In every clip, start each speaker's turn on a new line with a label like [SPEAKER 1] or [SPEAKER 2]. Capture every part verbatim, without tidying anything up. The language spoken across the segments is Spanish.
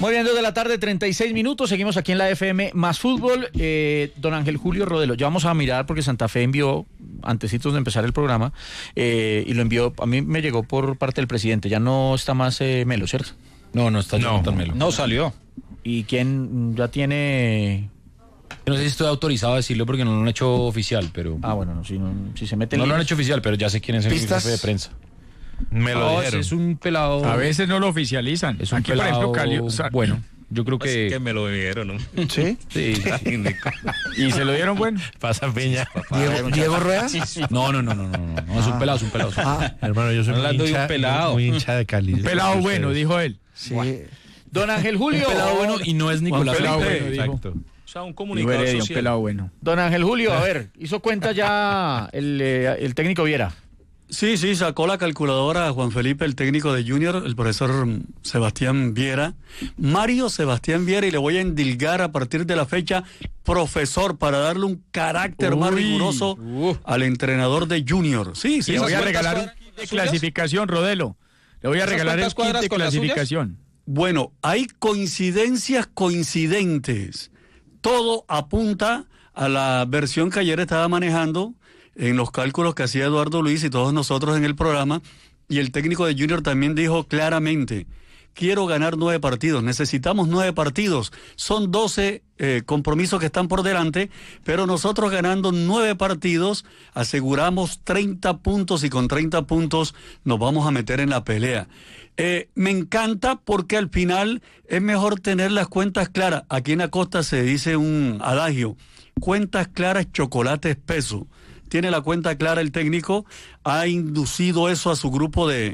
[SPEAKER 1] Muy bien, dos de la tarde, treinta y seis minutos. Seguimos aquí en la F M Más Fútbol. Eh, don Ángel Julio Rodelo, ya vamos a mirar porque Santa Fe envió, antecitos de empezar el programa, eh, y lo envió, a mí me llegó por parte del presidente. Ya no está más eh, Melo, ¿cierto?
[SPEAKER 2] No, no está
[SPEAKER 3] no,
[SPEAKER 2] Jonathan Melo.
[SPEAKER 3] No salió.
[SPEAKER 1] ¿Y quién ya tiene...?
[SPEAKER 2] No sé si estoy autorizado a decirlo porque no lo han hecho oficial, pero...
[SPEAKER 1] Ah, bueno, no, si, no, si se mete...
[SPEAKER 2] No
[SPEAKER 1] en
[SPEAKER 2] lo han
[SPEAKER 1] líneas.
[SPEAKER 2] hecho oficial, pero ya sé quién es el jefe de prensa.
[SPEAKER 3] Me lo
[SPEAKER 2] No,
[SPEAKER 3] dijeron.
[SPEAKER 2] es un pelado...
[SPEAKER 4] A veces no lo oficializan.
[SPEAKER 2] Es un
[SPEAKER 4] Aquí,
[SPEAKER 2] pelado,
[SPEAKER 4] por ejemplo, Cali, o sea,
[SPEAKER 2] bueno, yo creo que...
[SPEAKER 3] Así que me lo dijeron, ¿no?
[SPEAKER 5] ¿Sí?
[SPEAKER 2] Sí.
[SPEAKER 4] y se lo dieron bueno.
[SPEAKER 3] Pasa piña.
[SPEAKER 5] ¿Diego, ¿Diego Rueda?
[SPEAKER 2] No, no, no, no, no, no, no, es un pelado, es un pelado. es un pelado.
[SPEAKER 5] Ah,
[SPEAKER 6] Hermano, yo soy muy
[SPEAKER 3] Hablando de un
[SPEAKER 6] hincha,
[SPEAKER 3] pelado.
[SPEAKER 6] muy hincha de Cali.
[SPEAKER 4] Un pelado bueno, dijo él.
[SPEAKER 5] sí.
[SPEAKER 1] Don Ángel Julio.
[SPEAKER 2] Un pelado bueno y no es Nicolás
[SPEAKER 4] pelado
[SPEAKER 2] Felipe.
[SPEAKER 4] bueno, dijo.
[SPEAKER 6] Exacto.
[SPEAKER 3] O sea, un
[SPEAKER 4] Dijo
[SPEAKER 3] comunicador
[SPEAKER 4] Heredia, un
[SPEAKER 3] social.
[SPEAKER 4] pelado bueno.
[SPEAKER 1] Don Ángel Julio, a ver, hizo cuenta ya el, eh, el técnico Viera.
[SPEAKER 7] Sí, sí, sacó la calculadora Juan Felipe, el técnico de Junior, el profesor Sebastián Viera. Mario Sebastián Viera, y le voy a endilgar a partir de la fecha profesor para darle un carácter más
[SPEAKER 4] Uy,
[SPEAKER 7] riguroso
[SPEAKER 1] uh.
[SPEAKER 7] al entrenador de Junior. Sí, sí.
[SPEAKER 4] Le voy a
[SPEAKER 3] ¿Esas
[SPEAKER 4] regalar un
[SPEAKER 3] cuentas
[SPEAKER 4] kit de
[SPEAKER 3] suyas?
[SPEAKER 4] clasificación, Rodelo. Le voy a
[SPEAKER 3] ¿Esas
[SPEAKER 4] regalar el
[SPEAKER 3] cuentas
[SPEAKER 4] kit
[SPEAKER 3] cuadras
[SPEAKER 4] de
[SPEAKER 3] con las suyas?
[SPEAKER 4] clasificación.
[SPEAKER 7] Bueno, hay coincidencias coincidentes. Todo apunta a la versión que ayer estaba manejando en los cálculos que hacía Eduardo Luis y todos nosotros en el programa, y el técnico de Junior también dijo claramente: quiero ganar nueve partidos, necesitamos nueve partidos, son doce eh, compromisos que están por delante, pero nosotros ganando nueve partidos aseguramos treinta puntos y con treinta puntos nos vamos a meter en la pelea. Eh, me encanta porque al final es mejor tener las cuentas claras. Aquí en la costa se dice un adagio: cuentas claras, chocolate espeso. Tiene la cuenta clara el técnico, ha inducido eso a su grupo de,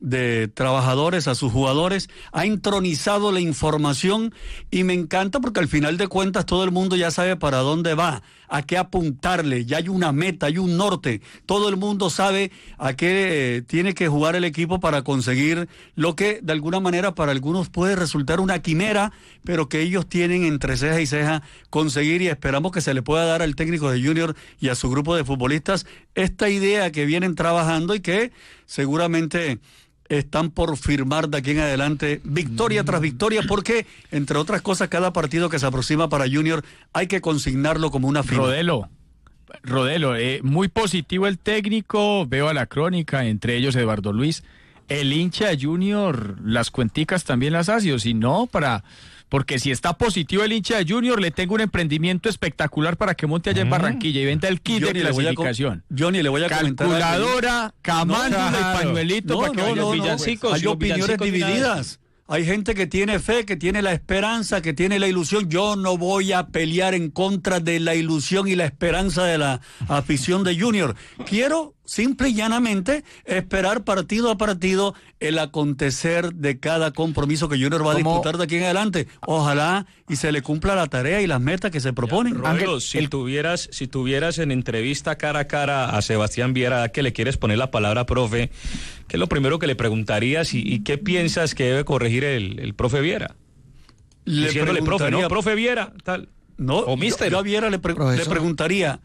[SPEAKER 7] de trabajadores, a sus jugadores, ha entronizado la información, y me encanta porque al final de cuentas todo el mundo ya sabe para dónde va, a qué apuntarle, ya hay una meta, hay un norte, todo el mundo sabe a qué eh, tiene que jugar el equipo para conseguir lo que de alguna manera para algunos puede resultar una quimera, pero que ellos tienen entre ceja y ceja conseguir, y esperamos que se le pueda dar al técnico de Junior y a su grupo de futbolistas esta idea que vienen trabajando y que seguramente están por firmar de aquí en adelante victoria tras victoria, porque entre otras cosas cada partido que se aproxima para Junior hay que consignarlo como una final.
[SPEAKER 4] Rodelo, Rodelo, eh, muy positivo el técnico, veo a la crónica, entre ellos Eduardo Luis. El hincha de Junior, las cuenticas también las hace, o si no, para... Porque si está positivo el hincha de Junior, le tengo un emprendimiento espectacular para que monte allá en Barranquilla y venda el kit
[SPEAKER 7] Johnny,
[SPEAKER 4] de
[SPEAKER 7] le voy a co-
[SPEAKER 4] clasificación.
[SPEAKER 7] Johnny, le voy a comentar algo.
[SPEAKER 4] Calculadora, camándula
[SPEAKER 7] No,
[SPEAKER 4] y
[SPEAKER 7] claro.
[SPEAKER 4] pañuelito
[SPEAKER 7] No,
[SPEAKER 4] para que
[SPEAKER 7] no,
[SPEAKER 4] vaya
[SPEAKER 7] no, no,
[SPEAKER 3] villancicos,
[SPEAKER 7] hay
[SPEAKER 3] los
[SPEAKER 7] opiniones
[SPEAKER 3] villancicos ni nada de
[SPEAKER 7] divididas. Hay gente que tiene fe, que tiene la esperanza, que tiene la ilusión. Yo no voy a pelear en contra de la ilusión y la esperanza de la afición de Junior. Quiero simple y llanamente esperar partido a partido el acontecer de cada compromiso que Junior va a
[SPEAKER 1] ¿Cómo?
[SPEAKER 7] disputar de aquí en adelante. Ojalá y se le cumpla la tarea y las metas que se proponen.
[SPEAKER 3] Rodrigo, si tuvieras, si tuvieras en entrevista cara a cara a Sebastián Viera, que le quieres poner la palabra profe, ¿qué es lo primero que le preguntarías y, y qué piensas que debe corregir el, el profe Viera?
[SPEAKER 7] Le
[SPEAKER 3] Diciéndole, profe, no,
[SPEAKER 7] preguntaría-
[SPEAKER 3] profe Viera, tal.
[SPEAKER 7] No,
[SPEAKER 3] O
[SPEAKER 7] yo,
[SPEAKER 3] mister.
[SPEAKER 7] yo a Viera le, pre- le
[SPEAKER 5] Profesor.
[SPEAKER 7] preguntaría: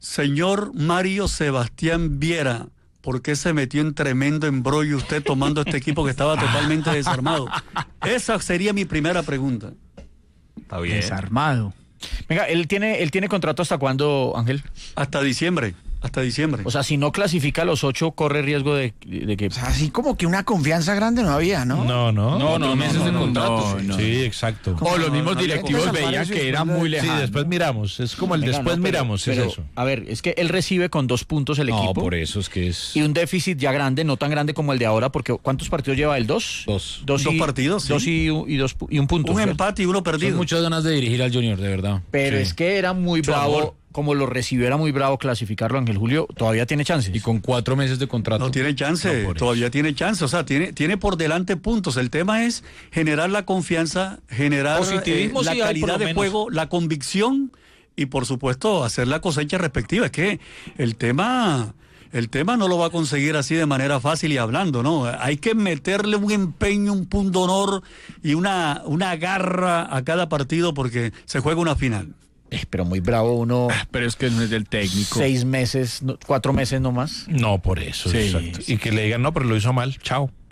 [SPEAKER 7] señor Mario Sebastián Viera, ¿por qué se metió en tremendo embrollo usted tomando este equipo que estaba totalmente desarmado? Esa sería mi primera pregunta.
[SPEAKER 3] Está bien.
[SPEAKER 4] Desarmado.
[SPEAKER 1] Venga, ¿él tiene, él tiene contrato hasta cuándo, Ángel?
[SPEAKER 7] Hasta diciembre, hasta diciembre.
[SPEAKER 1] O sea, si no clasifica a los ocho, corre riesgo de, de que...
[SPEAKER 5] O sea, así como que una confianza grande no había, ¿no?
[SPEAKER 6] No, no.
[SPEAKER 2] No, no, meses de
[SPEAKER 4] no,
[SPEAKER 2] contrato.
[SPEAKER 4] no,
[SPEAKER 2] sí.
[SPEAKER 4] no.
[SPEAKER 6] Sí, exacto.
[SPEAKER 5] ¿Cómo?
[SPEAKER 4] O los mismos
[SPEAKER 5] no,
[SPEAKER 4] directivos
[SPEAKER 5] no, no,
[SPEAKER 4] veían
[SPEAKER 5] no,
[SPEAKER 4] que era
[SPEAKER 5] no,
[SPEAKER 4] muy
[SPEAKER 6] Sí,
[SPEAKER 4] lejano.
[SPEAKER 6] después miramos. Es como el
[SPEAKER 1] Venga,
[SPEAKER 6] después
[SPEAKER 1] no, pero-
[SPEAKER 6] miramos,
[SPEAKER 1] pero,
[SPEAKER 6] es eso.
[SPEAKER 1] A ver, es que él recibe con dos puntos el
[SPEAKER 2] No,
[SPEAKER 1] equipo.
[SPEAKER 2] por eso es que es...
[SPEAKER 1] Y un déficit ya grande, no tan grande como el de ahora, porque ¿cuántos partidos lleva él? ¿Dos?
[SPEAKER 2] Dos.
[SPEAKER 7] Dos partidos, sí.
[SPEAKER 1] Dos y, y dos, pu- y un punto.
[SPEAKER 7] un
[SPEAKER 1] ¿cierto?
[SPEAKER 7] empate y uno
[SPEAKER 2] Son
[SPEAKER 7] perdido.
[SPEAKER 2] muchas ganas de dirigir al Junior, de verdad.
[SPEAKER 1] Pero
[SPEAKER 2] Sí.
[SPEAKER 1] es que era muy
[SPEAKER 2] Mucho
[SPEAKER 1] bravo,
[SPEAKER 2] amor.
[SPEAKER 1] como lo recibió, era muy bravo clasificarlo, Ángel Julio, todavía tiene chances.
[SPEAKER 2] Y con cuatro meses de contrato.
[SPEAKER 7] No tiene chance,
[SPEAKER 2] No, por
[SPEAKER 7] todavía
[SPEAKER 2] eso.
[SPEAKER 7] tiene chance, o sea, tiene, tiene por delante puntos. El tema es generar la confianza, generar
[SPEAKER 3] Positivismo
[SPEAKER 7] eh, la
[SPEAKER 3] sí hay, por
[SPEAKER 7] calidad
[SPEAKER 3] lo
[SPEAKER 7] de
[SPEAKER 3] menos.
[SPEAKER 7] juego, la convicción y por supuesto hacer la cosecha respectiva. Es que el tema, el tema no lo va a conseguir así de manera fácil y hablando, ¿no? Hay que meterle un empeño, un punto honor y una, una garra a cada partido porque se juega una final.
[SPEAKER 1] Eh, pero muy bravo uno,
[SPEAKER 4] Pero es que no es del técnico.
[SPEAKER 1] seis meses, no- cuatro meses nomás.
[SPEAKER 6] No, por eso.
[SPEAKER 4] Sí.
[SPEAKER 6] Exacto. Y que le digan, no, pero lo hizo mal. Chao.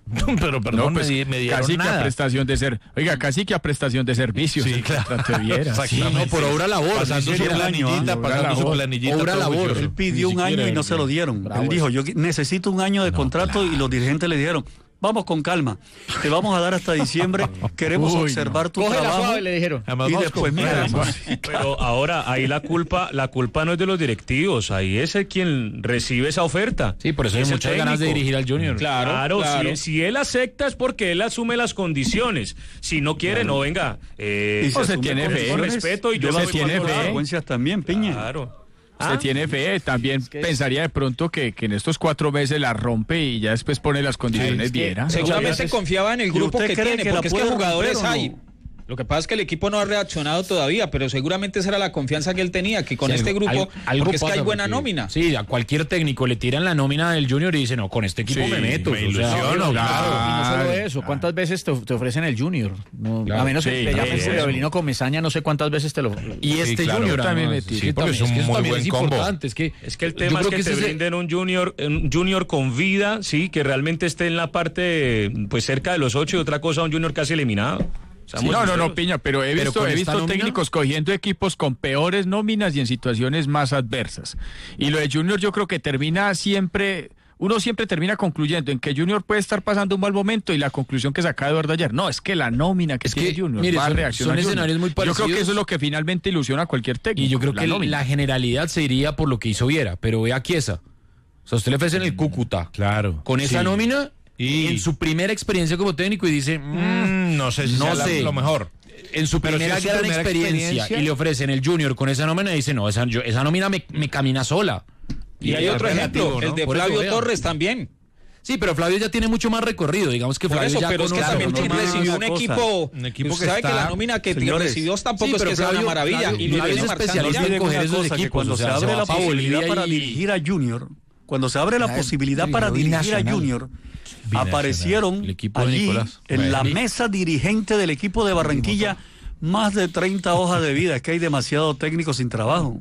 [SPEAKER 6] Pero perdón,
[SPEAKER 4] No, pues,
[SPEAKER 6] me, di- me dieron
[SPEAKER 4] casi que a
[SPEAKER 6] nada.
[SPEAKER 4] prestación de ser, oiga, casi que a prestación de servicios.
[SPEAKER 6] Sí,
[SPEAKER 4] el
[SPEAKER 6] claro.
[SPEAKER 4] contrato de Viera.
[SPEAKER 6] Exactamente.
[SPEAKER 2] Sí, no, por obra labor.
[SPEAKER 6] Pasando
[SPEAKER 2] sí,
[SPEAKER 6] su
[SPEAKER 2] sería el año,
[SPEAKER 6] planillita,
[SPEAKER 4] ¿ah?
[SPEAKER 6] pagando
[SPEAKER 4] Obra
[SPEAKER 6] su
[SPEAKER 4] labor.
[SPEAKER 6] planillita.
[SPEAKER 2] Obra
[SPEAKER 6] todo
[SPEAKER 2] labor.
[SPEAKER 6] juicioso.
[SPEAKER 7] Él pidió
[SPEAKER 6] Ni
[SPEAKER 7] un año
[SPEAKER 6] siquiera
[SPEAKER 7] y no
[SPEAKER 6] el-
[SPEAKER 7] se lo dieron.
[SPEAKER 1] Bravo
[SPEAKER 7] Él dijo,
[SPEAKER 1] eso.
[SPEAKER 7] yo qui- necesito un año de contrato y los dirigentes le dijeron, vamos con calma, te vamos a dar hasta diciembre, queremos
[SPEAKER 4] Uy,
[SPEAKER 7] observar tu
[SPEAKER 1] Cógela
[SPEAKER 7] trabajo.
[SPEAKER 1] suave, le dijeron.
[SPEAKER 6] Además,
[SPEAKER 7] Y
[SPEAKER 6] vamos
[SPEAKER 7] después,
[SPEAKER 6] con
[SPEAKER 7] mira,
[SPEAKER 6] calma.
[SPEAKER 3] Pero ahora ahí la culpa, la culpa no es de los directivos, ahí es el quien recibe esa oferta.
[SPEAKER 2] Sí, por eso hay
[SPEAKER 3] Es el
[SPEAKER 2] muchas ganas de
[SPEAKER 3] técnico.
[SPEAKER 2] dirigir al Junior.
[SPEAKER 3] Claro,
[SPEAKER 2] Claro, claro.
[SPEAKER 3] Si, si él acepta es porque él asume las condiciones. Si no quiere, no venga. Eh,
[SPEAKER 7] Y
[SPEAKER 4] se
[SPEAKER 3] asume
[SPEAKER 4] tiene
[SPEAKER 3] con,
[SPEAKER 4] fe.
[SPEAKER 3] con respeto y yo
[SPEAKER 4] Se
[SPEAKER 3] no voy
[SPEAKER 4] tiene
[SPEAKER 3] para otro
[SPEAKER 4] fe.
[SPEAKER 3] lado.
[SPEAKER 7] Consecuencias también, Piña.
[SPEAKER 3] Claro.
[SPEAKER 4] Se tiene fe, también pensaría de pronto que, que en estos cuatro meses la rompe y ya después pone las condiciones Viera.
[SPEAKER 8] Seguramente confiaba en el
[SPEAKER 7] ¿Y
[SPEAKER 8] grupo
[SPEAKER 7] usted
[SPEAKER 8] que
[SPEAKER 7] cree
[SPEAKER 8] tiene,
[SPEAKER 7] que la
[SPEAKER 8] porque es que
[SPEAKER 7] puede
[SPEAKER 8] jugadores
[SPEAKER 7] romper o no?
[SPEAKER 8] hay. Lo que pasa es que el equipo no ha reaccionado todavía, pero seguramente esa era la confianza que él tenía, que con
[SPEAKER 2] Sí,
[SPEAKER 8] este
[SPEAKER 2] algo-
[SPEAKER 8] grupo,
[SPEAKER 2] algo- algo
[SPEAKER 8] porque es que
[SPEAKER 2] pasa
[SPEAKER 8] hay buena
[SPEAKER 2] porque-
[SPEAKER 8] nómina.
[SPEAKER 2] Sí, a cualquier técnico le tiran la nómina del Junior y dice, no, con este equipo
[SPEAKER 4] Sí,
[SPEAKER 2] me meto.
[SPEAKER 6] me
[SPEAKER 2] o sea,
[SPEAKER 6] ilusiono, claro.
[SPEAKER 1] Y no solo eso, ¿cuántas veces te, te ofrecen el Junior? No,
[SPEAKER 2] Claro,
[SPEAKER 1] a menos que
[SPEAKER 4] sí,
[SPEAKER 1] te llamen
[SPEAKER 4] sí,
[SPEAKER 1] Julio
[SPEAKER 4] eso.
[SPEAKER 1] Avelino Comesaña, no sé cuántas veces te lo...
[SPEAKER 2] Y
[SPEAKER 6] Sí,
[SPEAKER 2] este
[SPEAKER 6] claro.
[SPEAKER 2] Junior
[SPEAKER 4] Yo también
[SPEAKER 2] además,
[SPEAKER 4] me tiro.
[SPEAKER 2] sí,
[SPEAKER 6] porque
[SPEAKER 2] también,
[SPEAKER 6] es un
[SPEAKER 2] que eso
[SPEAKER 6] muy
[SPEAKER 2] también
[SPEAKER 6] buen
[SPEAKER 2] es
[SPEAKER 6] combo.
[SPEAKER 2] importante. Es que,
[SPEAKER 3] Es que el
[SPEAKER 2] yo
[SPEAKER 3] tema es
[SPEAKER 2] creo
[SPEAKER 3] que, te
[SPEAKER 2] ese es el-
[SPEAKER 3] brinden un junior, un junior con vida, sí, que realmente esté en la parte, pues cerca de los ocho y otra cosa, un junior casi eliminado. Seamos
[SPEAKER 4] No, no, no,
[SPEAKER 3] sinceros.
[SPEAKER 4] Piña, pero he
[SPEAKER 2] Pero
[SPEAKER 4] visto,
[SPEAKER 2] con
[SPEAKER 4] he
[SPEAKER 2] esta
[SPEAKER 4] visto
[SPEAKER 2] nómina-
[SPEAKER 4] técnicos cogiendo equipos con peores nóminas y en situaciones más adversas. Y lo de Junior yo creo que termina siempre, uno siempre termina concluyendo en que Junior puede estar pasando un mal momento y la conclusión que saca Eduardo ayer, no, es que la nómina que
[SPEAKER 2] Es
[SPEAKER 4] tiene
[SPEAKER 2] que,
[SPEAKER 4] Junior
[SPEAKER 2] mire,
[SPEAKER 4] va a
[SPEAKER 2] son-
[SPEAKER 4] reaccionar.
[SPEAKER 2] son
[SPEAKER 4] Junior.
[SPEAKER 2] escenarios muy
[SPEAKER 4] Yo creo que
[SPEAKER 2] parecidos.
[SPEAKER 4] eso es lo que finalmente ilusiona a cualquier técnico.
[SPEAKER 2] Y yo creo que la,
[SPEAKER 4] nómina.
[SPEAKER 2] generalidad se iría por lo que hizo Viera, pero ve a Chiesa. O sea, usted le ofrecen el Cúcuta.
[SPEAKER 6] Claro.
[SPEAKER 2] Con esa
[SPEAKER 6] Sí.
[SPEAKER 2] nómina,
[SPEAKER 6] Y-
[SPEAKER 2] en su primera experiencia como técnico y dice, mm,
[SPEAKER 6] Mm, no sé si
[SPEAKER 2] no
[SPEAKER 6] sea la-
[SPEAKER 2] sé.
[SPEAKER 6] lo mejor.
[SPEAKER 2] en su
[SPEAKER 6] Pero si
[SPEAKER 2] primera
[SPEAKER 6] es su
[SPEAKER 2] gran
[SPEAKER 6] primera
[SPEAKER 2] experiencia,
[SPEAKER 6] experiencia-
[SPEAKER 2] y le ofrecen el Junior con esa nómina y dice, no, esa, yo- esa nómina me, me camina sola.
[SPEAKER 8] Y hay
[SPEAKER 6] es
[SPEAKER 8] otro
[SPEAKER 6] relativo,
[SPEAKER 8] ejemplo,
[SPEAKER 6] ¿no?
[SPEAKER 8] el de
[SPEAKER 2] Por eso
[SPEAKER 8] Flavio
[SPEAKER 2] vea.
[SPEAKER 8] Torres también.
[SPEAKER 2] Sí, pero Flavio ya tiene mucho más recorrido, digamos que
[SPEAKER 8] Por
[SPEAKER 2] Flavio
[SPEAKER 8] eso,
[SPEAKER 2] ya
[SPEAKER 8] pero es que
[SPEAKER 2] conoce
[SPEAKER 8] también
[SPEAKER 2] mucho más.
[SPEAKER 8] recibió un
[SPEAKER 7] una cosa.
[SPEAKER 8] equipo,
[SPEAKER 6] Un equipo
[SPEAKER 8] usted
[SPEAKER 6] que
[SPEAKER 8] sabe que
[SPEAKER 6] está-
[SPEAKER 8] la nómina que
[SPEAKER 7] Señores,
[SPEAKER 8] recibió tampoco
[SPEAKER 2] sí,
[SPEAKER 8] es
[SPEAKER 2] pero
[SPEAKER 8] que sea una
[SPEAKER 2] Flavio-
[SPEAKER 8] maravilla
[SPEAKER 2] Flavio-
[SPEAKER 8] y lo
[SPEAKER 2] Flavio
[SPEAKER 8] viene
[SPEAKER 2] es
[SPEAKER 8] marcando
[SPEAKER 2] especialista
[SPEAKER 8] ya.
[SPEAKER 2] en
[SPEAKER 7] Olviden
[SPEAKER 2] coger
[SPEAKER 7] una
[SPEAKER 2] esos
[SPEAKER 7] cosa, que
[SPEAKER 2] equipos,
[SPEAKER 7] cuando
[SPEAKER 2] o sea,
[SPEAKER 7] se
[SPEAKER 2] se
[SPEAKER 7] abre
[SPEAKER 2] va
[SPEAKER 7] la
[SPEAKER 2] pa'
[SPEAKER 7] posibilidad
[SPEAKER 2] Bolivia
[SPEAKER 7] para
[SPEAKER 2] y-
[SPEAKER 7] dirigir a Junior, cuando se abre la
[SPEAKER 5] Ah,
[SPEAKER 7] posibilidad para
[SPEAKER 5] binacional.
[SPEAKER 7] dirigir a Junior,
[SPEAKER 6] Binacional.
[SPEAKER 7] aparecieron
[SPEAKER 2] El equipo de
[SPEAKER 7] allí
[SPEAKER 2] Nicolás.
[SPEAKER 7] en la
[SPEAKER 2] Bueno.
[SPEAKER 7] mesa dirigente del equipo de Barranquilla más de treinta hojas de vida. Es que hay demasiado técnico sin trabajo.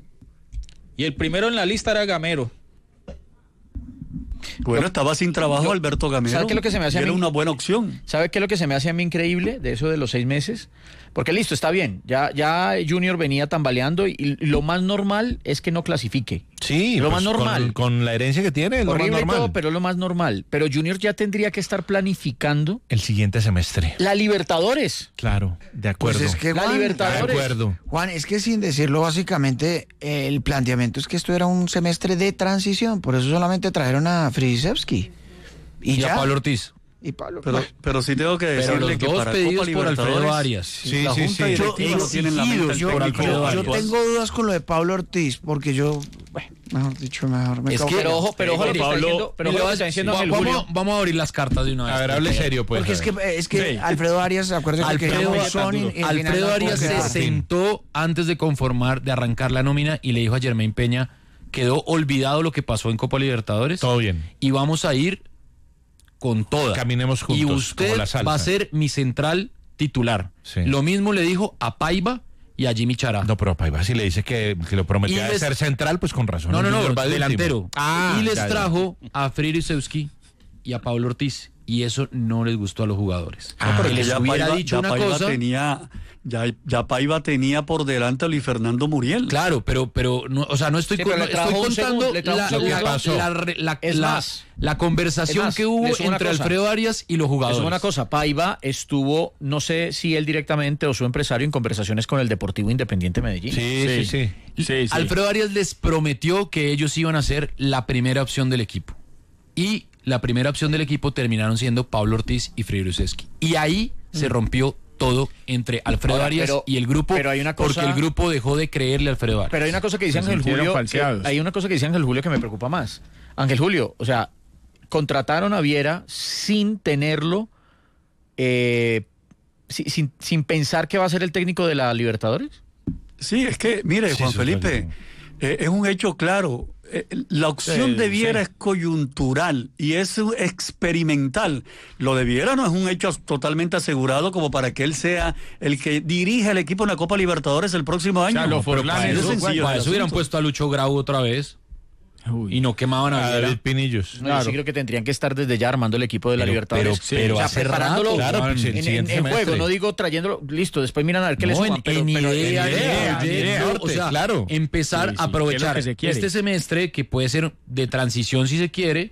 [SPEAKER 8] Y el primero en la lista era Gamero.
[SPEAKER 7] Bueno, estaba sin trabajo
[SPEAKER 1] lo-
[SPEAKER 7] Alberto Gamero.
[SPEAKER 1] ¿sabe qué es lo que se me hace
[SPEAKER 7] y
[SPEAKER 1] a
[SPEAKER 7] era
[SPEAKER 1] mí?
[SPEAKER 7] una buena opción.
[SPEAKER 1] ¿Sabe qué es lo que se me hace a mí increíble de eso de los seis meses? Porque listo, está bien, ya, ya Junior venía tambaleando y, y lo más normal es que no clasifique.
[SPEAKER 6] Sí,
[SPEAKER 1] Lo
[SPEAKER 6] pues,
[SPEAKER 1] más normal.
[SPEAKER 6] Con, con la herencia que tiene, es lo más
[SPEAKER 1] Horrible y
[SPEAKER 6] normal.
[SPEAKER 1] todo, pero es lo más normal. Pero Junior ya tendría que estar planificando
[SPEAKER 6] El siguiente semestre.
[SPEAKER 1] la Libertadores.
[SPEAKER 6] Claro, de
[SPEAKER 5] Pues
[SPEAKER 6] acuerdo.
[SPEAKER 5] es que
[SPEAKER 1] La
[SPEAKER 5] Juan,
[SPEAKER 1] Libertadores.
[SPEAKER 6] De acuerdo.
[SPEAKER 5] Juan, es que sin decirlo básicamente, eh, el planteamiento es que esto era un semestre de transición, por eso solamente trajeron a Frisevsky. Y,
[SPEAKER 2] Y
[SPEAKER 5] ya.
[SPEAKER 2] a Pablo Ortiz.
[SPEAKER 5] Y Pablo.
[SPEAKER 7] Pero, pero sí tengo que
[SPEAKER 2] Pero
[SPEAKER 7] decirle
[SPEAKER 2] los
[SPEAKER 7] que
[SPEAKER 2] dos
[SPEAKER 7] para
[SPEAKER 2] pedidos
[SPEAKER 7] Copa
[SPEAKER 2] por Alfredo
[SPEAKER 7] Libertadores,
[SPEAKER 2] Arias.
[SPEAKER 6] Sí,
[SPEAKER 7] la
[SPEAKER 6] sí,
[SPEAKER 7] Junta
[SPEAKER 6] sí.
[SPEAKER 7] Directiva
[SPEAKER 5] Yo-
[SPEAKER 7] no tiene en la mente el
[SPEAKER 5] yo,
[SPEAKER 7] técnico
[SPEAKER 2] Alfredo
[SPEAKER 5] yo
[SPEAKER 7] actual.
[SPEAKER 5] tengo dudas con lo de Pablo Ortiz, porque yo, bueno, mejor dicho, mejor me
[SPEAKER 2] Es
[SPEAKER 5] cago
[SPEAKER 2] que-
[SPEAKER 1] Pero ojo, pero ojo lo que está
[SPEAKER 3] Pablo-
[SPEAKER 1] diciendo, pero
[SPEAKER 2] Mire,
[SPEAKER 1] ojo lo que está
[SPEAKER 2] va-
[SPEAKER 1] diciendo
[SPEAKER 2] va-
[SPEAKER 1] Ángel
[SPEAKER 2] vamos,
[SPEAKER 1] Julio.
[SPEAKER 2] vamos a abrir las cartas de una vez.
[SPEAKER 6] A ver, hable serio, pues.
[SPEAKER 5] Porque es
[SPEAKER 6] a
[SPEAKER 5] que,
[SPEAKER 6] ver.
[SPEAKER 5] es que
[SPEAKER 4] Sí.
[SPEAKER 5] Alfredo Arias, acuérdate que
[SPEAKER 2] Alfredo,
[SPEAKER 5] quedamos son y- y al final
[SPEAKER 2] Alfredo
[SPEAKER 5] no
[SPEAKER 2] Arias
[SPEAKER 5] pudo
[SPEAKER 2] se
[SPEAKER 5] quedar.
[SPEAKER 2] sentó antes de conformar, de arrancar la nómina y le dijo a Germain Peña, quedó olvidado lo que pasó en Copa Libertadores
[SPEAKER 6] Todo bien.
[SPEAKER 2] y vamos a ir con toda.
[SPEAKER 6] Caminemos juntos,
[SPEAKER 2] y
[SPEAKER 6] como
[SPEAKER 2] usted
[SPEAKER 6] la salsa.
[SPEAKER 2] va a ser mi central titular.
[SPEAKER 6] Sí.
[SPEAKER 2] Lo mismo le dijo a Paiva y a Jimmy Chará.
[SPEAKER 6] No, pero Paiva si le dice que, que lo prometía
[SPEAKER 2] Y
[SPEAKER 6] de
[SPEAKER 2] les-
[SPEAKER 6] ser central, pues con razón.
[SPEAKER 2] No, no,
[SPEAKER 6] El
[SPEAKER 2] no,
[SPEAKER 6] Junior va de último.
[SPEAKER 2] delantero.
[SPEAKER 6] Ah,
[SPEAKER 2] y les
[SPEAKER 6] ya, ya.
[SPEAKER 2] trajo a Fririsevski y a Pablo Ortiz. Y eso no les gustó a los jugadores.
[SPEAKER 6] Ah,
[SPEAKER 2] que
[SPEAKER 7] Porque
[SPEAKER 2] les
[SPEAKER 7] ya
[SPEAKER 2] hubiera
[SPEAKER 7] Paiva-
[SPEAKER 2] dicho
[SPEAKER 7] ya
[SPEAKER 2] una
[SPEAKER 7] Paiva
[SPEAKER 2] cosa.
[SPEAKER 7] tenía, ya, ya Paiva tenía por delante a Luis Fernando Muriel.
[SPEAKER 2] Claro, pero, pero no, o sea, no estoy,
[SPEAKER 1] Sí,
[SPEAKER 2] con-
[SPEAKER 1] pero
[SPEAKER 2] no
[SPEAKER 1] le trajo
[SPEAKER 2] estoy
[SPEAKER 1] un
[SPEAKER 2] contando
[SPEAKER 1] segundo, le trajo un
[SPEAKER 2] la,
[SPEAKER 1] segundo.
[SPEAKER 2] la-
[SPEAKER 6] ¿Qué pasó?
[SPEAKER 2] la re- la-
[SPEAKER 1] Es
[SPEAKER 2] la-
[SPEAKER 1] más.
[SPEAKER 2] la conversación
[SPEAKER 1] Es más,
[SPEAKER 2] que hubo
[SPEAKER 1] les digo una
[SPEAKER 2] entre
[SPEAKER 1] cosa.
[SPEAKER 2] Alfredo Arias y los jugadores.
[SPEAKER 1] Es una cosa, Paiva estuvo, no sé si él directamente o su empresario, en conversaciones con el Deportivo Independiente Medellín.
[SPEAKER 6] Sí, sí, sí.
[SPEAKER 4] Sí, sí.
[SPEAKER 2] Alfredo Arias les prometió que ellos iban a ser la primera opción del equipo. Y la primera opción del equipo terminaron siendo Pablo Ortiz y Fririsevski. Y ahí se rompió todo entre Alfredo
[SPEAKER 1] Ahora,
[SPEAKER 2] Arias
[SPEAKER 1] pero-
[SPEAKER 2] y el grupo,
[SPEAKER 1] pero hay una cosa-
[SPEAKER 2] porque el grupo dejó de creerle a Alfredo Arias.
[SPEAKER 1] Pero hay una cosa que dice
[SPEAKER 4] Se
[SPEAKER 1] Ángel
[SPEAKER 4] sintieron
[SPEAKER 1] Julio.
[SPEAKER 4] falseados.
[SPEAKER 1] que- hay una cosa que dice Ángel Julio que me preocupa más. Ángel Julio, o sea, contrataron a Viera sin tenerlo, eh, si- sin, sin pensar que va a ser el técnico de la Libertadores.
[SPEAKER 7] Sí, es que, mire,
[SPEAKER 6] Sí,
[SPEAKER 7] Juan
[SPEAKER 6] eso
[SPEAKER 7] Felipe,
[SPEAKER 6] es
[SPEAKER 7] eh, es un hecho claro. Eh, la opción
[SPEAKER 6] Sí,
[SPEAKER 7] de Viera
[SPEAKER 6] sí.
[SPEAKER 7] es coyuntural y es un experimental. Lo de Viera no es un hecho totalmente asegurado como para que él sea el que dirija el equipo en la Copa Libertadores el próximo año.
[SPEAKER 4] sea, lo
[SPEAKER 7] Pero
[SPEAKER 4] Forlán
[SPEAKER 7] para
[SPEAKER 4] es
[SPEAKER 7] eso
[SPEAKER 4] un-
[SPEAKER 7] sencillo
[SPEAKER 2] Para
[SPEAKER 7] el
[SPEAKER 2] eso hubieran
[SPEAKER 7] asunto.
[SPEAKER 2] puesto a Lucho Grau otra vez. y no quemaban a
[SPEAKER 6] A
[SPEAKER 2] Viera.
[SPEAKER 6] David Pinillos.
[SPEAKER 1] No, yo sí creo que tendrían que estar desde ya armando el equipo de la
[SPEAKER 2] Pero-
[SPEAKER 1] Libertadores.
[SPEAKER 2] pero- pero
[SPEAKER 1] o sea,
[SPEAKER 2] hace
[SPEAKER 1] preparándolo
[SPEAKER 2] rato,
[SPEAKER 6] claro, pues, el
[SPEAKER 1] en, en-
[SPEAKER 6] siguiente
[SPEAKER 1] en
[SPEAKER 6] semestre.
[SPEAKER 1] juego, no digo trayéndolo, listo, después miran a ver qué le
[SPEAKER 2] No,
[SPEAKER 1] suman.
[SPEAKER 2] en,
[SPEAKER 1] pero,
[SPEAKER 2] en
[SPEAKER 1] pero-
[SPEAKER 2] idea,
[SPEAKER 1] en
[SPEAKER 2] en
[SPEAKER 1] idea,
[SPEAKER 2] idea,
[SPEAKER 1] en idea.
[SPEAKER 2] yo, o
[SPEAKER 6] norte,
[SPEAKER 2] sea,
[SPEAKER 6] claro.
[SPEAKER 2] empezar
[SPEAKER 4] Sí, sí,
[SPEAKER 2] a aprovechar
[SPEAKER 4] que es lo que se quiere.
[SPEAKER 2] este semestre, que puede ser de transición si se quiere,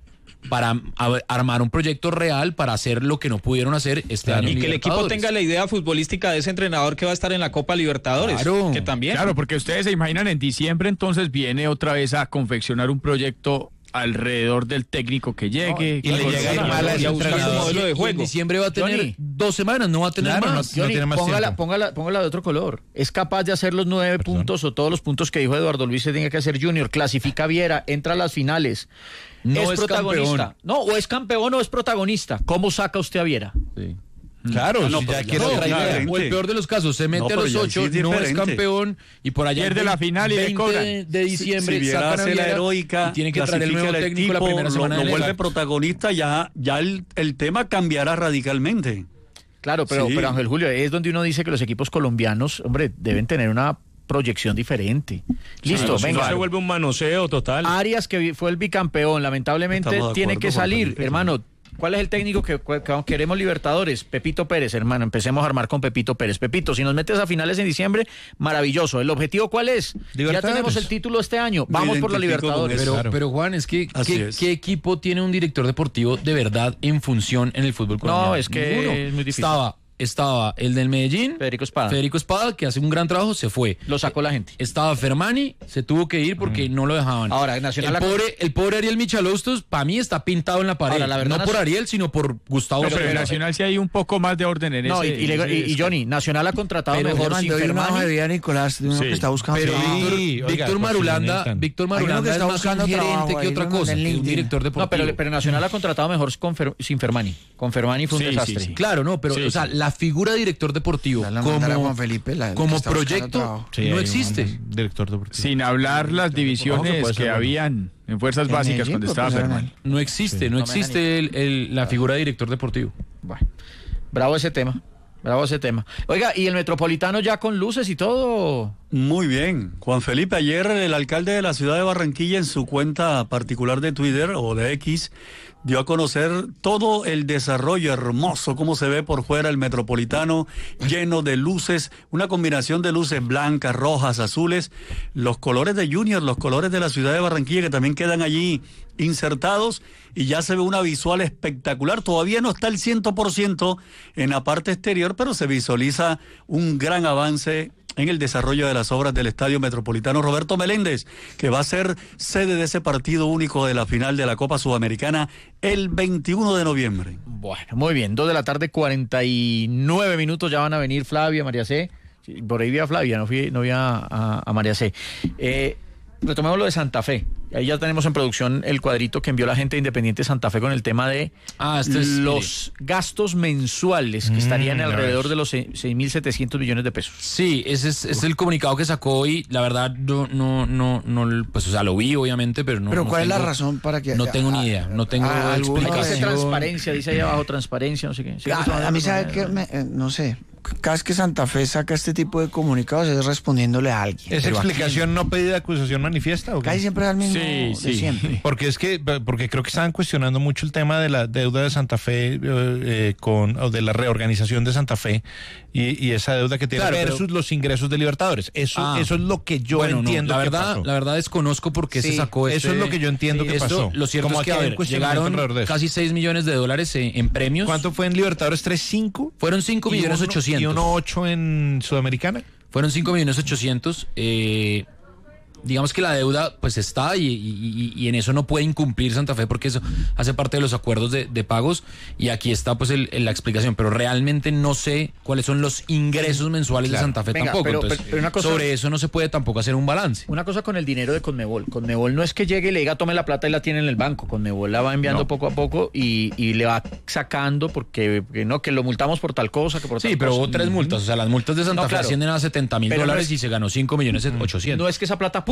[SPEAKER 2] para a- armar un proyecto real para hacer lo que no pudieron hacer este año.
[SPEAKER 8] Y
[SPEAKER 2] en
[SPEAKER 8] que el equipo
[SPEAKER 2] Libertadores.
[SPEAKER 8] tenga la idea futbolística de ese entrenador que va a estar en la Copa Libertadores.
[SPEAKER 2] Claro,
[SPEAKER 8] que también.
[SPEAKER 4] Claro, porque ustedes se imaginan en diciembre entonces viene otra vez a confeccionar un proyecto alrededor del técnico que llegue.
[SPEAKER 6] y le
[SPEAKER 4] con-
[SPEAKER 6] llega a ir
[SPEAKER 4] con-
[SPEAKER 6] mal a ese
[SPEAKER 8] y a buscar su
[SPEAKER 6] entrenador.
[SPEAKER 8] modelo de
[SPEAKER 2] Y en
[SPEAKER 8] juego.
[SPEAKER 2] diciembre va a tener
[SPEAKER 1] Johnny.
[SPEAKER 2] dos semanas, no va a tener
[SPEAKER 6] Claro,
[SPEAKER 2] más.
[SPEAKER 6] no
[SPEAKER 1] Johnny,
[SPEAKER 6] tiene más
[SPEAKER 1] póngala,
[SPEAKER 6] tiempo.
[SPEAKER 1] póngala, póngala de otro color. Es capaz de hacer los nueve
[SPEAKER 6] Perdón.
[SPEAKER 1] puntos o todos los puntos que dijo Eduardo Luis se tenga que hacer Junior. Clasifica a Viera, entra a las finales.
[SPEAKER 2] No
[SPEAKER 1] es,
[SPEAKER 2] es
[SPEAKER 1] protagonista.
[SPEAKER 2] campeón.
[SPEAKER 1] No, o es campeón o es protagonista. ¿Cómo saca usted a Viera?
[SPEAKER 2] Sí.
[SPEAKER 6] Claro,
[SPEAKER 7] Ah, no,
[SPEAKER 6] si
[SPEAKER 7] pero
[SPEAKER 6] ya
[SPEAKER 7] ya
[SPEAKER 6] quiere
[SPEAKER 7] no,
[SPEAKER 6] otra
[SPEAKER 7] ya,
[SPEAKER 6] idea.
[SPEAKER 7] ya.
[SPEAKER 2] O el peor de los casos, se mete
[SPEAKER 7] No,
[SPEAKER 2] a
[SPEAKER 7] pero
[SPEAKER 2] los
[SPEAKER 7] ya
[SPEAKER 2] ocho,
[SPEAKER 7] sí es
[SPEAKER 2] no es
[SPEAKER 7] diferente.
[SPEAKER 2] campeón y por allá
[SPEAKER 4] Pierde
[SPEAKER 2] el
[SPEAKER 4] la final y le
[SPEAKER 2] veinte
[SPEAKER 4] cobran.
[SPEAKER 2] de, de diciembre
[SPEAKER 7] si Viera
[SPEAKER 2] sacan a
[SPEAKER 7] hace la
[SPEAKER 2] Viera
[SPEAKER 7] heroica,
[SPEAKER 2] y tiene que traer el
[SPEAKER 7] clasifica
[SPEAKER 2] nuevo
[SPEAKER 7] al
[SPEAKER 2] técnico la
[SPEAKER 7] equipo,
[SPEAKER 2] primera
[SPEAKER 7] lo-
[SPEAKER 2] semana
[SPEAKER 7] lo,
[SPEAKER 2] de
[SPEAKER 7] vuelve
[SPEAKER 2] liga.
[SPEAKER 7] protagonista, ya, ya el, el tema cambiará radicalmente.
[SPEAKER 1] Claro, pero,
[SPEAKER 7] Sí.
[SPEAKER 1] pero Ángel Julio, es donde uno dice que los equipos colombianos, hombre, deben tener una proyección diferente. Listo,
[SPEAKER 3] Si no
[SPEAKER 1] venga.
[SPEAKER 3] se vuelve un manoseo total.
[SPEAKER 1] Arias, que vi- fue el bicampeón, lamentablemente
[SPEAKER 7] Estamos de
[SPEAKER 1] tiene
[SPEAKER 7] acuerdo,
[SPEAKER 1] que
[SPEAKER 7] Juan
[SPEAKER 1] salir.
[SPEAKER 7] Felipe.
[SPEAKER 1] Hermano, ¿cuál es el técnico que, que- que queremos Libertadores? Pepito Pérez, hermano. Empecemos a armar con Pepito Pérez. Pepito, si nos metes a finales en diciembre, maravilloso. ¿El objetivo cuál es? Ya
[SPEAKER 6] Libertadores.
[SPEAKER 1] tenemos el título este año.
[SPEAKER 7] Me
[SPEAKER 1] Vamos por la
[SPEAKER 7] identifico con
[SPEAKER 1] Libertadores.
[SPEAKER 7] eso.
[SPEAKER 2] Pero,
[SPEAKER 6] Claro.
[SPEAKER 2] pero Juan, es que
[SPEAKER 7] Así
[SPEAKER 2] ¿qué,
[SPEAKER 7] es.
[SPEAKER 2] qué equipo tiene un director deportivo de verdad en función en el fútbol colombiano?
[SPEAKER 1] No, es que
[SPEAKER 2] Ninguno.
[SPEAKER 1] es muy difícil.
[SPEAKER 2] Estaba, estaba el del Medellín,
[SPEAKER 1] Federico Espada.
[SPEAKER 2] Federico Espada, que hace un gran trabajo, se fue.
[SPEAKER 1] Lo sacó la gente.
[SPEAKER 2] Estaba Fermani, se tuvo que ir porque no lo dejaban.
[SPEAKER 1] Ahora, Nacional
[SPEAKER 2] el
[SPEAKER 1] la-
[SPEAKER 2] pobre, el pobre Ariel Michalostos, para mí está pintado en la pared.
[SPEAKER 1] Ahora, la verdad,
[SPEAKER 2] no por
[SPEAKER 1] Nacional-
[SPEAKER 2] Ariel, sino por Gustavo
[SPEAKER 4] Pero en
[SPEAKER 2] Fernández.
[SPEAKER 4] Nacional sí hay un poco más de orden en
[SPEAKER 1] No, y,
[SPEAKER 4] ese.
[SPEAKER 1] y le-
[SPEAKER 4] en ese
[SPEAKER 1] y- y
[SPEAKER 4] esquema.
[SPEAKER 1] Johnny, Nacional ha contratado
[SPEAKER 2] Pero
[SPEAKER 1] mejor
[SPEAKER 5] Yo
[SPEAKER 1] sin
[SPEAKER 5] mandó hoy una hoja de
[SPEAKER 1] Fermani.
[SPEAKER 5] vida, Nicolás, de uno
[SPEAKER 6] Sí.
[SPEAKER 5] que está buscando
[SPEAKER 2] Pero
[SPEAKER 5] trabajo.
[SPEAKER 2] Víctor,
[SPEAKER 6] Sí, oiga,
[SPEAKER 2] Víctor
[SPEAKER 6] pues,
[SPEAKER 2] Marulanda,
[SPEAKER 6] si necesitan.
[SPEAKER 2] Víctor
[SPEAKER 5] Hay uno que
[SPEAKER 2] Marulanda es
[SPEAKER 5] está
[SPEAKER 2] más un
[SPEAKER 5] buscando
[SPEAKER 2] gerente
[SPEAKER 5] trabajo,
[SPEAKER 2] que
[SPEAKER 5] ahí
[SPEAKER 2] otra
[SPEAKER 5] lo
[SPEAKER 2] cosa,
[SPEAKER 5] mandé en
[SPEAKER 2] que un
[SPEAKER 5] LinkedIn.
[SPEAKER 2] director deportivo.
[SPEAKER 1] No, pero, pero Nacional ha contratado mejor con, Fer- sin Fermani. Con Fermani fue un
[SPEAKER 4] Sí, sí,
[SPEAKER 1] desastre.
[SPEAKER 4] sí.
[SPEAKER 2] Claro, no, pero
[SPEAKER 4] Sí,
[SPEAKER 2] o sea,
[SPEAKER 4] sí.
[SPEAKER 2] la figura de director deportivo
[SPEAKER 5] Ya la mandará
[SPEAKER 2] como,
[SPEAKER 5] Juan Felipe, la- la que
[SPEAKER 2] como
[SPEAKER 5] está buscando
[SPEAKER 2] proyecto
[SPEAKER 5] trabajo.
[SPEAKER 6] Sí,
[SPEAKER 2] no
[SPEAKER 6] hay
[SPEAKER 2] existe.
[SPEAKER 6] un director deportivo.
[SPEAKER 4] Sin hablar las divisiones
[SPEAKER 6] puede
[SPEAKER 4] que,
[SPEAKER 6] ser bueno.
[SPEAKER 4] habían en fuerzas
[SPEAKER 5] En
[SPEAKER 4] básicas
[SPEAKER 5] Medellín,
[SPEAKER 4] cuando
[SPEAKER 5] pues,
[SPEAKER 4] estaba
[SPEAKER 5] pusieron
[SPEAKER 4] Fermán.
[SPEAKER 5] él.
[SPEAKER 2] No existe, no
[SPEAKER 1] No me
[SPEAKER 2] existe el- el- la figura de director deportivo.
[SPEAKER 1] Bueno, bravo ese tema. Bravo ese tema. Oiga, ¿y el Metropolitano ya con luces y todo?
[SPEAKER 7] Muy bien. Juan Felipe, ayer el alcalde de la ciudad de Barranquilla en su cuenta particular de Twitter o de X dio a conocer todo el desarrollo hermoso, cómo se ve por fuera el Metropolitano, lleno de luces, una combinación de luces blancas, rojas, azules, los colores de Junior, los colores de la ciudad de Barranquilla que también quedan allí insertados y ya se ve una visual espectacular. Todavía no está el cien por ciento en la parte exterior, pero se visualiza un gran avance en el desarrollo de las obras del Estadio Metropolitano Roberto Meléndez, que va a ser sede de ese partido único de la final de la Copa Sudamericana el veintiuno de noviembre.
[SPEAKER 1] Bueno, muy bien. Dos de la tarde, cuarenta y nueve minutos. Ya van a venir Flavia, María C. Sí, por ahí vi a Flavia, no, fui, no vi a, a- a María C. Eh, retomemos lo de Santa Fe. Ahí ya tenemos en producción el cuadrito que envió la gente de Independiente Santa Fe con el tema de
[SPEAKER 2] Ah, este es-
[SPEAKER 1] los gastos mensuales que estarían
[SPEAKER 6] Mm, a
[SPEAKER 1] alrededor
[SPEAKER 6] ver.
[SPEAKER 1] de los seis mil setecientos millones de pesos.
[SPEAKER 2] Sí, ese es, es el comunicado que sacó hoy. La verdad, no, no, no, no, pues, o sea, lo vi obviamente, pero no.
[SPEAKER 5] Pero
[SPEAKER 2] no
[SPEAKER 5] ¿cuál es la
[SPEAKER 2] tengo-
[SPEAKER 5] razón para que...?
[SPEAKER 2] No tengo ni idea, no tengo
[SPEAKER 5] a- alguno
[SPEAKER 1] Hay que hacer
[SPEAKER 2] explicación.
[SPEAKER 1] transparencia, dice ahí abajo, transparencia, no sé qué. Sí,
[SPEAKER 5] A,
[SPEAKER 1] eso va
[SPEAKER 5] a mí,
[SPEAKER 1] de-
[SPEAKER 5] ¿sabe qué? Me- eh, no sé. Cada vez que Santa Fe saca este tipo de comunicados es respondiéndole a alguien.
[SPEAKER 6] ¿Es
[SPEAKER 5] Pero ¿a
[SPEAKER 6] explicación no pedida, acusación manifiesta o
[SPEAKER 5] quién?
[SPEAKER 6] qué?
[SPEAKER 5] Casi siempre es al mismo
[SPEAKER 4] Sí,
[SPEAKER 5] de
[SPEAKER 4] sí.
[SPEAKER 5] siempre.
[SPEAKER 6] Porque es que, porque creo que estaban cuestionando mucho el tema de la deuda de Santa Fe eh, eh, con, o de la reorganización de Santa Fe y, y esa deuda que tiene
[SPEAKER 2] Claro, pero-
[SPEAKER 6] versus los ingresos de Libertadores. Eso,
[SPEAKER 2] Ah.
[SPEAKER 6] eso es lo que yo
[SPEAKER 2] Bueno, no,
[SPEAKER 6] entiendo
[SPEAKER 2] la
[SPEAKER 6] que
[SPEAKER 2] verdad,
[SPEAKER 6] pasó.
[SPEAKER 2] la verdad desconozco por qué
[SPEAKER 6] Sí,
[SPEAKER 2] se sacó
[SPEAKER 6] eso
[SPEAKER 2] este-
[SPEAKER 6] es lo que yo entiendo que
[SPEAKER 2] esto,
[SPEAKER 6] pasó.
[SPEAKER 2] Lo cierto
[SPEAKER 6] Como
[SPEAKER 2] es que,
[SPEAKER 6] aquí
[SPEAKER 2] a
[SPEAKER 6] hay
[SPEAKER 2] ver,
[SPEAKER 6] un cuestionamiento
[SPEAKER 2] llegaron
[SPEAKER 6] alrededor de eso.
[SPEAKER 2] casi seis millones de dólares en, en premios.
[SPEAKER 6] ¿Cuánto fue en Libertadores? ¿tres cinco?
[SPEAKER 2] Fueron cinco millones
[SPEAKER 6] uno-
[SPEAKER 2] ochocientos.
[SPEAKER 6] ¿Y uno ocho en Sudamericana?
[SPEAKER 2] Fueron cinco millones ochocientos. Eh, digamos que la deuda pues está y, y- y- y en eso no puede incumplir Santa Fe porque eso hace parte de los acuerdos de, de pagos y aquí está pues el- el- la explicación, pero realmente no sé cuáles son los ingresos mensuales
[SPEAKER 6] Claro.
[SPEAKER 2] de Santa Fe
[SPEAKER 1] Venga,
[SPEAKER 2] tampoco.
[SPEAKER 1] pero-
[SPEAKER 2] Entonces,
[SPEAKER 1] pero- pero una cosa-
[SPEAKER 2] sobre eso no se puede tampoco hacer un balance.
[SPEAKER 1] Una cosa con el dinero de Conmebol. Conmebol no es que llegue y le diga tome la plata y la tiene en el banco. Conmebol la va enviando
[SPEAKER 2] No.
[SPEAKER 1] poco a poco y, y le va sacando porque que no, que lo multamos por tal cosa, que por tal
[SPEAKER 2] Sí, pero
[SPEAKER 1] cosa.
[SPEAKER 2] hubo tres multas. O sea, las multas de Santa
[SPEAKER 1] No,
[SPEAKER 2] Fe
[SPEAKER 1] claro.
[SPEAKER 2] ascienden a setenta mil
[SPEAKER 1] Pero no
[SPEAKER 2] dólares
[SPEAKER 1] es-
[SPEAKER 2] y se ganó cinco millones ochocientos.
[SPEAKER 1] No es que esa plata, ¡pum!,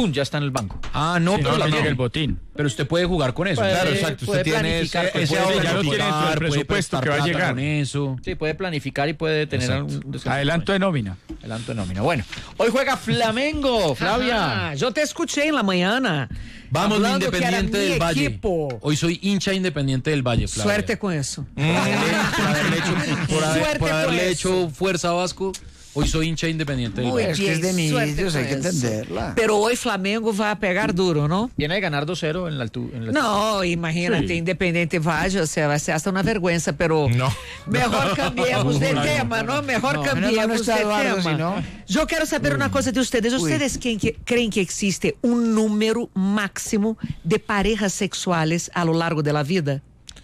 [SPEAKER 1] ¡pum!, ya está en el banco.
[SPEAKER 2] Ah, no,
[SPEAKER 4] Sí,
[SPEAKER 2] pero,
[SPEAKER 4] no, no
[SPEAKER 2] también-
[SPEAKER 4] llega el botín.
[SPEAKER 2] pero usted puede jugar con eso.
[SPEAKER 1] Puede-
[SPEAKER 6] Claro, exacto.
[SPEAKER 1] puede
[SPEAKER 6] Usted tiene ese,
[SPEAKER 1] planificar,
[SPEAKER 6] ese
[SPEAKER 1] puede-
[SPEAKER 6] ahorro
[SPEAKER 4] ya lo
[SPEAKER 6] que
[SPEAKER 4] tiene dentro del
[SPEAKER 2] Jugar, puede
[SPEAKER 4] presupuesto
[SPEAKER 2] prestar
[SPEAKER 4] que va a
[SPEAKER 2] plata
[SPEAKER 4] llegar.
[SPEAKER 2] con eso.
[SPEAKER 1] Sí, puede planificar y puede tener
[SPEAKER 2] Exacto.
[SPEAKER 1] algún descanso.
[SPEAKER 4] Adelanto de nómina.
[SPEAKER 1] Adelanto de nómina. Bueno, hoy juega Flamengo, Flavia.
[SPEAKER 9] Ah, yo te escuché en la mañana.
[SPEAKER 2] Vamos, mi
[SPEAKER 9] hablando que era
[SPEAKER 2] Independiente
[SPEAKER 9] mi
[SPEAKER 2] del Valle.
[SPEAKER 9] equipo.
[SPEAKER 2] Hoy soy hincha Independiente del Valle, Flavia.
[SPEAKER 9] Suerte con eso.
[SPEAKER 2] Por haberle hecho, por haber-
[SPEAKER 9] Suerte
[SPEAKER 2] por
[SPEAKER 9] con
[SPEAKER 2] haberle
[SPEAKER 9] eso.
[SPEAKER 2] hecho fuerza a Vasco, hoy soy hincha Independiente del
[SPEAKER 9] Muy
[SPEAKER 2] Valle.
[SPEAKER 5] Es que es de
[SPEAKER 9] bien, suerte
[SPEAKER 5] millos, hay
[SPEAKER 9] con
[SPEAKER 5] que
[SPEAKER 9] eso.
[SPEAKER 5] entenderla.
[SPEAKER 9] Pero hoy Flamengo va a pegar duro, ¿no?
[SPEAKER 1] Viene de ganar dos cero en la altura.
[SPEAKER 9] No, imagínate,
[SPEAKER 4] Sí.
[SPEAKER 9] Independiente Valle, o sea, va a ser hasta una vergüenza, pero
[SPEAKER 6] No.
[SPEAKER 9] mejor cambiemos de tema, ¿no? Mejor
[SPEAKER 5] No, menos mal no
[SPEAKER 9] cambiemos
[SPEAKER 5] está
[SPEAKER 9] de
[SPEAKER 5] Eduardo,
[SPEAKER 9] tema.
[SPEAKER 5] si no.
[SPEAKER 9] Yo quiero saber una cosa de ustedes. ¿Ustedes creen que, creen que existe un número máximo de parejas sexuales a lo largo de la vida?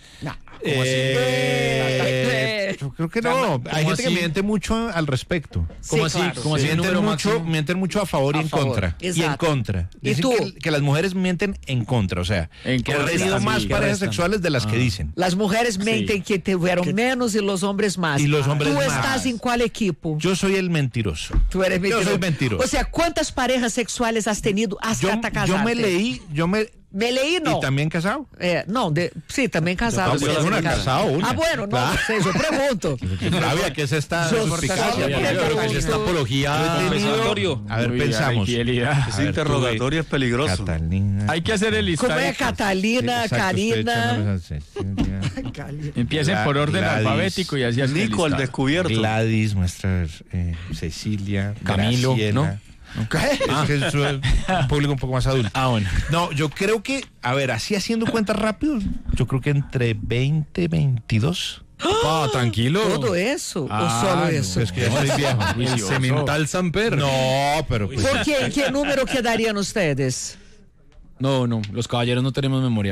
[SPEAKER 6] Eh, yo creo que no. Hay gente que
[SPEAKER 2] así?
[SPEAKER 6] miente mucho al respecto.
[SPEAKER 2] ¿Cómo
[SPEAKER 9] Sí,
[SPEAKER 2] así?
[SPEAKER 9] claro.
[SPEAKER 2] ¿Cómo así?
[SPEAKER 6] Mienten
[SPEAKER 2] número
[SPEAKER 6] mucho,
[SPEAKER 2] máximo?
[SPEAKER 6] mienten mucho a favor y
[SPEAKER 1] A
[SPEAKER 6] en
[SPEAKER 1] favor.
[SPEAKER 6] contra. Y en
[SPEAKER 9] Exacto.
[SPEAKER 6] contra.
[SPEAKER 9] ¿Y
[SPEAKER 6] Dicen
[SPEAKER 9] tú?
[SPEAKER 6] que, que las mujeres mienten en contra. O sea,
[SPEAKER 4] En
[SPEAKER 6] que han
[SPEAKER 4] contra,
[SPEAKER 6] tenido
[SPEAKER 4] sí,
[SPEAKER 6] más
[SPEAKER 4] que
[SPEAKER 6] parejas
[SPEAKER 2] restan.
[SPEAKER 6] sexuales de las que dicen.
[SPEAKER 9] Las mujeres menten que tuvieron menos y los hombres más.
[SPEAKER 6] Y los hombres
[SPEAKER 9] ¿Tú
[SPEAKER 6] más.
[SPEAKER 9] estás en cuál equipo?
[SPEAKER 6] Yo soy el mentiroso.
[SPEAKER 9] Tú eres
[SPEAKER 6] Yo
[SPEAKER 9] mentiroso.
[SPEAKER 6] soy mentiroso.
[SPEAKER 9] O sea, ¿cuántas parejas sexuales has tenido hasta
[SPEAKER 6] Yo,
[SPEAKER 9] hasta casarte?
[SPEAKER 6] yo me leí, yo me.
[SPEAKER 9] Me leí, no.
[SPEAKER 6] ¿Y también casado?
[SPEAKER 9] Eh, no, de, sí, también casado.
[SPEAKER 6] No, pues,
[SPEAKER 9] sí,
[SPEAKER 6] una,
[SPEAKER 9] sí,
[SPEAKER 6] casado, una.
[SPEAKER 9] Ah, bueno, no,
[SPEAKER 6] Claro.
[SPEAKER 9] no sé, yo pregunto.
[SPEAKER 6] Flavia, ¿qué es esta
[SPEAKER 9] Yo
[SPEAKER 6] suspicacia?
[SPEAKER 9] solo
[SPEAKER 6] Por Dios?
[SPEAKER 9] pregunto.
[SPEAKER 2] Es esta apología.
[SPEAKER 6] Yo he tenido-
[SPEAKER 3] confesatorio.
[SPEAKER 6] A ver,
[SPEAKER 4] Uy,
[SPEAKER 6] pensamos.
[SPEAKER 4] la infidelidad.
[SPEAKER 7] Ese
[SPEAKER 6] A ver,
[SPEAKER 7] interrogatorio es peligroso.
[SPEAKER 6] Catalina.
[SPEAKER 4] Hay que hacer el
[SPEAKER 9] ¿Cómo
[SPEAKER 4] listado.
[SPEAKER 9] es Catalina,
[SPEAKER 6] Exacto, estoy
[SPEAKER 9] Karina?
[SPEAKER 6] echándoles a-
[SPEAKER 4] Empiecen por orden
[SPEAKER 6] Gladys.
[SPEAKER 4] alfabético y así hacen el
[SPEAKER 7] Nico, el
[SPEAKER 4] listado.
[SPEAKER 7] descubierto.
[SPEAKER 6] Gladys, nuestra eh, Cecilia,
[SPEAKER 2] Camilo,
[SPEAKER 6] Graciela.
[SPEAKER 2] ¿no?
[SPEAKER 6] Es que es un público un poco más adulto.
[SPEAKER 2] Ah, bueno.
[SPEAKER 6] No, yo creo que, a ver, así haciendo cuentas rápido, yo creo que entre veinte, veintidós.
[SPEAKER 2] Ah, tranquilo.
[SPEAKER 9] ¿Todo eso?
[SPEAKER 4] Ah,
[SPEAKER 9] ¿O solo
[SPEAKER 4] no,
[SPEAKER 9] eso?
[SPEAKER 6] Es que ya soy viejo.
[SPEAKER 2] El
[SPEAKER 4] Juicioso.
[SPEAKER 2] cemental Samper.
[SPEAKER 6] No, pero pues.
[SPEAKER 9] ¿Por qué? ¿Qué número quedarían ustedes?
[SPEAKER 2] No, no, los caballeros no tenemos memoria.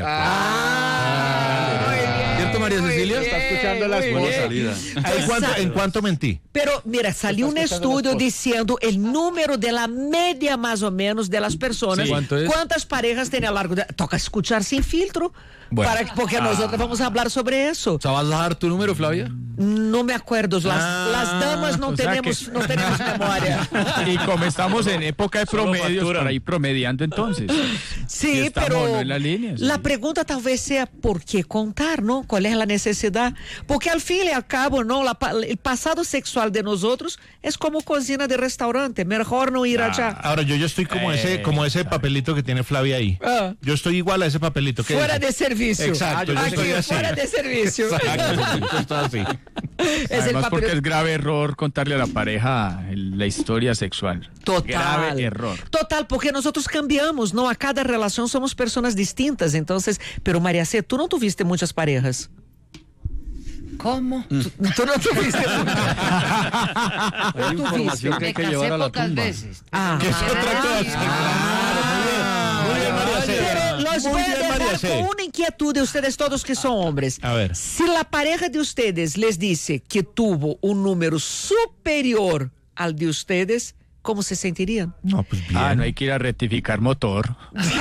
[SPEAKER 2] ¿Cierto, María Cecilia?
[SPEAKER 1] Está escuchando las
[SPEAKER 7] Buena
[SPEAKER 1] voces.
[SPEAKER 7] salida.
[SPEAKER 6] ¿En cuánto, ¿En cuánto mentí?
[SPEAKER 9] Pero mira, salió un estudio diciendo el número de la media más o menos de las personas.
[SPEAKER 2] Sí. ¿Cuánto es?
[SPEAKER 9] ¿Cuántas parejas tiene a lo largo de... Toca escuchar sin filtro.
[SPEAKER 2] Bueno.
[SPEAKER 9] Para, porque nosotros vamos a hablar sobre eso.
[SPEAKER 2] O sea, ¿vas a dar tu número, Flavia?
[SPEAKER 9] No me acuerdo. Las,
[SPEAKER 2] Ah,
[SPEAKER 9] las damas no
[SPEAKER 4] o sea
[SPEAKER 9] tenemos,
[SPEAKER 4] que-
[SPEAKER 9] no tenemos memoria.
[SPEAKER 4] Y como estamos en época de
[SPEAKER 3] Solo
[SPEAKER 4] promedios,
[SPEAKER 3] facturan.
[SPEAKER 4] para ir promediando entonces.
[SPEAKER 9] Sí,
[SPEAKER 4] Y estamos,
[SPEAKER 9] pero
[SPEAKER 4] ¿no?, en la línea, sí.
[SPEAKER 9] la pregunta talvez sea por qué contar, ¿no? ¿Cuál es la necesidad? Porque al fin y al cabo, ¿no? La pa- el pasado sexual de nosotros es como cocina de restaurante. Mejor no ir allá.
[SPEAKER 6] Ahora yo, yo estoy como ese, como ese papelito que tiene Flavia ahí.
[SPEAKER 9] Ah.
[SPEAKER 6] Yo estoy igual a ese papelito. ¿Qué
[SPEAKER 9] Fuera
[SPEAKER 6] dice?
[SPEAKER 9] de servicio.
[SPEAKER 6] Exacto, yo
[SPEAKER 9] Aquí,
[SPEAKER 6] estoy así.
[SPEAKER 9] fuera de servicio.
[SPEAKER 6] Exacto, yo estoy así.
[SPEAKER 9] Es el
[SPEAKER 4] Además, porque es
[SPEAKER 9] papel.
[SPEAKER 4] grave error contarle a la pareja el- la historia sexual.
[SPEAKER 9] Total.
[SPEAKER 4] Grave error.
[SPEAKER 9] Total, porque nosotros cambiamos, ¿no? A cada relación somos personas distintas. Entonces, pero María C, tú no tuviste muchas parejas.
[SPEAKER 10] ¿Cómo?
[SPEAKER 9] Tú, tú no tuviste muchas.
[SPEAKER 7] Hay información que hay
[SPEAKER 10] Me
[SPEAKER 7] que
[SPEAKER 10] casé
[SPEAKER 7] llevar a la
[SPEAKER 10] pocas
[SPEAKER 7] tumba.
[SPEAKER 10] veces.
[SPEAKER 9] Ah.
[SPEAKER 6] Que es otra cosa. Claro, muy bien. Muy bien, María C.
[SPEAKER 9] Pero los
[SPEAKER 6] Muy
[SPEAKER 9] voy a
[SPEAKER 6] bien,
[SPEAKER 9] dejar
[SPEAKER 6] María C.
[SPEAKER 9] con una inquietud de ustedes todos que son hombres.
[SPEAKER 6] A ver.
[SPEAKER 9] Si la pareja de ustedes les dice que tuvo un número superior al de ustedes, ¿cómo se sentirían?
[SPEAKER 6] No, pues bien.
[SPEAKER 4] Ah, no hay que ir a rectificar motor.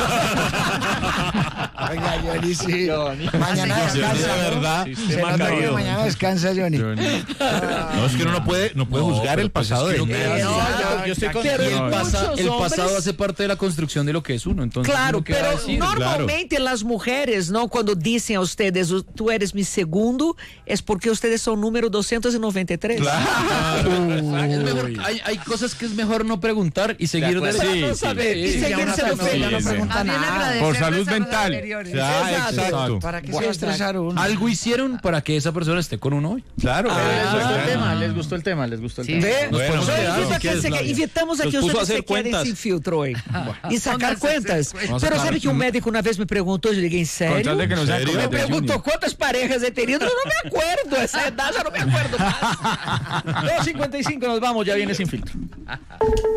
[SPEAKER 5] Oiga, Johnny, sí. Mañana descansa.
[SPEAKER 6] de verdad.
[SPEAKER 5] Se
[SPEAKER 3] Sistema
[SPEAKER 5] nota que
[SPEAKER 3] caído.
[SPEAKER 5] mañana descansa, Johnny.
[SPEAKER 6] No, es que uno no puede, no puede
[SPEAKER 2] No,
[SPEAKER 6] juzgar
[SPEAKER 2] pero
[SPEAKER 6] el
[SPEAKER 2] pues
[SPEAKER 6] pasado
[SPEAKER 2] es que
[SPEAKER 6] de
[SPEAKER 2] uno-
[SPEAKER 6] nadie.
[SPEAKER 9] No,
[SPEAKER 1] yo, yo estoy con
[SPEAKER 9] Pero
[SPEAKER 2] Y el,
[SPEAKER 9] muchos
[SPEAKER 2] pasa- el
[SPEAKER 9] hombres-
[SPEAKER 2] pasado hace parte de la construcción de lo que es uno. Entonces,
[SPEAKER 9] Claro,
[SPEAKER 2] uno qué va a
[SPEAKER 9] pero
[SPEAKER 2] decir.
[SPEAKER 9] normalmente las mujeres, ¿no? Cuando dicen a ustedes, tú eres mi segundo, es porque ustedes son número doscientos noventa y tres.
[SPEAKER 2] Es mejor- hay, hay cosas que es mejor no preguntar y seguir
[SPEAKER 1] acuerdo.
[SPEAKER 2] derecho.
[SPEAKER 9] Para no saber, y
[SPEAKER 2] sí.
[SPEAKER 9] seguirse de
[SPEAKER 5] no,
[SPEAKER 9] frente.
[SPEAKER 5] no pregunta
[SPEAKER 10] Más bien
[SPEAKER 5] nada.
[SPEAKER 10] agradecer
[SPEAKER 4] Por
[SPEAKER 10] las
[SPEAKER 4] salud
[SPEAKER 10] saludos
[SPEAKER 4] mental.
[SPEAKER 10] anteriores.
[SPEAKER 6] Ya,
[SPEAKER 9] Exacto.
[SPEAKER 6] exacto.
[SPEAKER 5] ¿Para qué se va a estresar uno?
[SPEAKER 2] Algo hicieron para que esa persona esté con uno hoy.
[SPEAKER 6] Claro.
[SPEAKER 1] les gustó el
[SPEAKER 6] claro.
[SPEAKER 1] tema, les gustó el tema, les gustó el
[SPEAKER 10] Sí.
[SPEAKER 1] tema.
[SPEAKER 9] ¿Ve?
[SPEAKER 2] Nos podemos
[SPEAKER 9] Yo
[SPEAKER 2] quedar,
[SPEAKER 9] invito
[SPEAKER 2] si
[SPEAKER 9] a que
[SPEAKER 2] quieres,
[SPEAKER 9] se-
[SPEAKER 2] Flavia.
[SPEAKER 9] invitamos a
[SPEAKER 3] Los
[SPEAKER 9] que
[SPEAKER 3] puso a
[SPEAKER 9] ustedes
[SPEAKER 3] hacer
[SPEAKER 9] se queden
[SPEAKER 3] cuentas.
[SPEAKER 9] sin filtro hoy y sacar
[SPEAKER 10] Pónganse
[SPEAKER 9] cuentas.
[SPEAKER 2] Vamos a
[SPEAKER 9] Pero
[SPEAKER 2] sacar-
[SPEAKER 9] sabe que un médico una vez me preguntó, yo dije, ¿en
[SPEAKER 4] Con
[SPEAKER 9] serio?
[SPEAKER 4] tal de que no sea
[SPEAKER 6] ¿En serio?
[SPEAKER 9] Me
[SPEAKER 4] con
[SPEAKER 9] preguntó
[SPEAKER 4] Junior.
[SPEAKER 9] cuántas parejas he tenido. Yo no me acuerdo, a esa edad ya no me acuerdo más.
[SPEAKER 1] dos cincuenta y cinco, nos vamos, ya viene Sin Filtro.